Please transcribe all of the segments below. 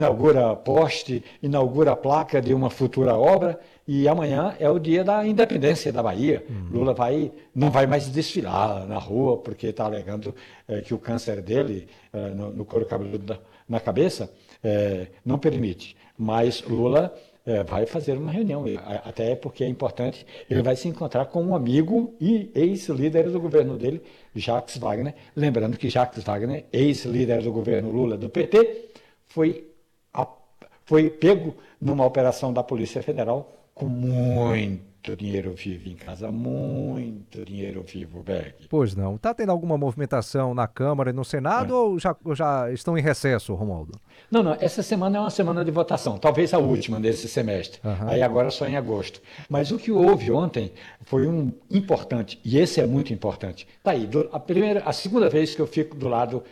inaugura poste, inaugura placa de uma futura obra, e amanhã é o dia da independência da Bahia. Lula não vai mais desfilar na rua, porque está alegando que o câncer dele, no couro cabeludo na cabeça, não permite. Mas Lula vai fazer uma reunião, até porque é importante, ele vai se encontrar com um amigo e ex-líder do governo dele, Jacques Wagner. Lembrando que Jacques Wagner, ex-líder do governo Lula do PT, foi pego numa operação da Polícia Federal com muito dinheiro vivo em casa, muito dinheiro vivo, Berg. Pois não. Está tendo alguma movimentação na Câmara e no Senado ou já estão em recesso, Romualdo? Não, essa semana é uma semana de votação, talvez a última desse semestre, aí agora só em agosto. Mas o que houve ontem foi um importante, e esse é muito importante. Está aí, a segunda vez que eu fico do lado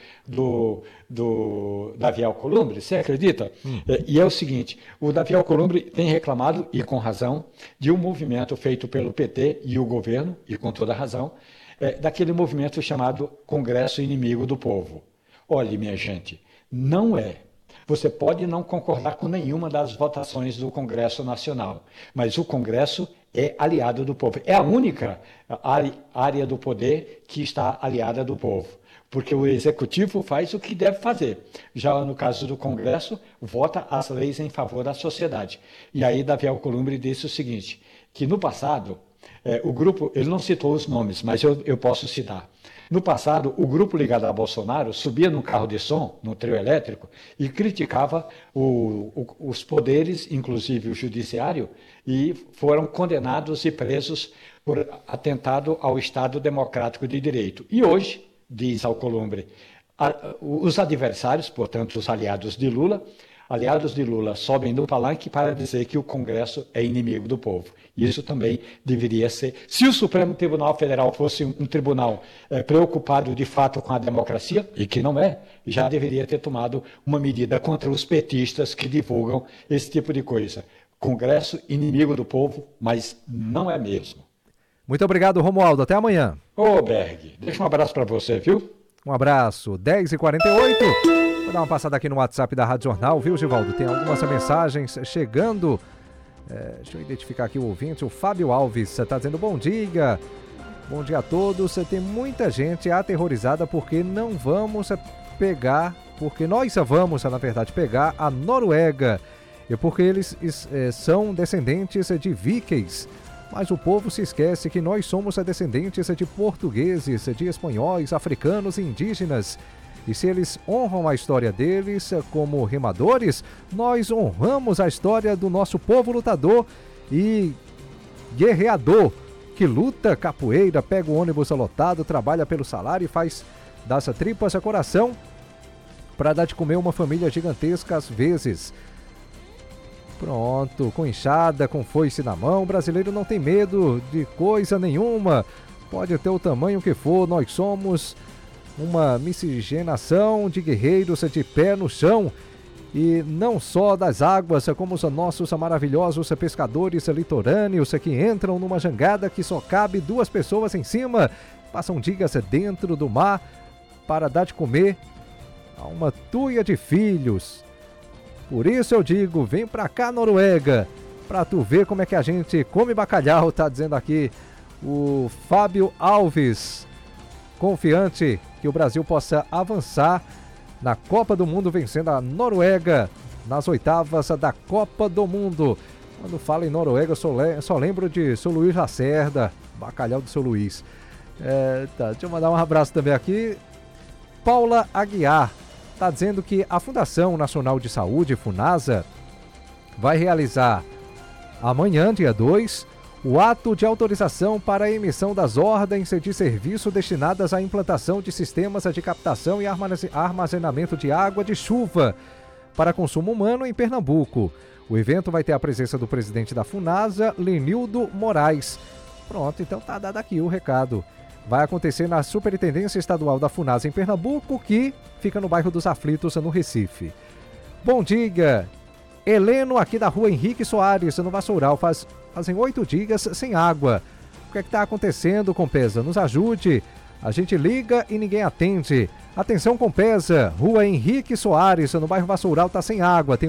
do Davi Alcolumbre, você acredita? E é o seguinte, o Davi Alcolumbre tem reclamado, e com razão, de um movimento feito pelo PT e o governo, e com toda razão, daquele movimento chamado Congresso Inimigo do Povo. Olhe, minha gente, não é. Você pode não concordar com nenhuma das votações do Congresso Nacional, mas o Congresso é aliado do povo. É a única área do poder que está aliada do povo, porque o Executivo faz o que deve fazer. Já no caso do Congresso, vota as leis em favor da sociedade. E aí Davi Alcolumbre disse o seguinte, que no passado, o grupo, ele não citou os nomes, mas eu posso citar. No passado, o grupo ligado a Bolsonaro subia num carro de som, num trio elétrico, e criticava os poderes, inclusive o judiciário, e foram condenados e presos por atentado ao Estado Democrático de Direito. E hoje, diz Alcolumbre, os adversários, portanto os aliados de Lula, sobem no palanque para dizer que o Congresso é inimigo do povo. Isso também deveria ser. Se o Supremo Tribunal Federal fosse um tribunal preocupado de fato com a democracia, e que não é, já deveria ter tomado uma medida contra os petistas que divulgam esse tipo de coisa. Congresso inimigo do povo, mas não é mesmo. Muito obrigado, Romualdo. Até amanhã. Ô, Berg, deixa um abraço para você, viu? Um abraço. 10h48. Vou dar uma passada aqui no WhatsApp da Rádio Jornal, viu, Givaldo? Tem algumas mensagens chegando. Deixa eu identificar aqui o ouvinte, o Fábio Alves está dizendo bom dia a todos. Tem muita gente aterrorizada porque nós vamos pegar a Noruega, e porque eles são descendentes de vikings, mas o povo se esquece que nós somos descendentes de portugueses, de espanhóis, africanos e indígenas. E se eles honram a história deles como remadores, nós honramos a história do nosso povo lutador e guerreador, que luta capoeira, pega o ônibus lotado, trabalha pelo salário e faz das tripas a coração para dar de comer uma família gigantesca às vezes. Pronto, com enxada, com foice na mão, o brasileiro não tem medo de coisa nenhuma. Pode ter o tamanho que for, nós somos uma miscigenação de guerreiros de pé no chão, e não só das águas, como os nossos maravilhosos pescadores litorâneos que entram numa jangada que só cabe 2 pessoas em cima, passam dias dentro do mar para dar de comer a uma tuia de filhos. Por isso eu digo, vem pra cá, Noruega, pra tu ver como é que a gente come bacalhau, tá dizendo aqui o Fábio Alves, confiante que o Brasil possa avançar na Copa do Mundo, vencendo a Noruega nas oitavas da Copa do Mundo. Quando fala em Noruega, eu só lembro de Seu Luís Lacerda, bacalhau do Seu Luís. Deixa eu mandar um abraço também aqui. Paula Aguiar está dizendo que a Fundação Nacional de Saúde, FUNASA, vai realizar amanhã, dia 2, o ato de autorização para a emissão das ordens de serviço destinadas à implantação de sistemas de captação e armazenamento de água de chuva para consumo humano em Pernambuco. O evento vai ter a presença do presidente da FUNASA, Lenildo Moraes. Pronto, então tá dado aqui o recado. Vai acontecer na Superintendência Estadual da FUNASA em Pernambuco, que fica no bairro dos Aflitos, no Recife. Bom dia, Heleno, aqui da rua Henrique Soares, no Vassoural, fazem 8 dias sem água. O que é que está acontecendo, Compesa? Nos ajude. A gente liga e ninguém atende. Atenção Compesa, Rua Henrique Soares, no bairro Vassoural, tá sem água. Tem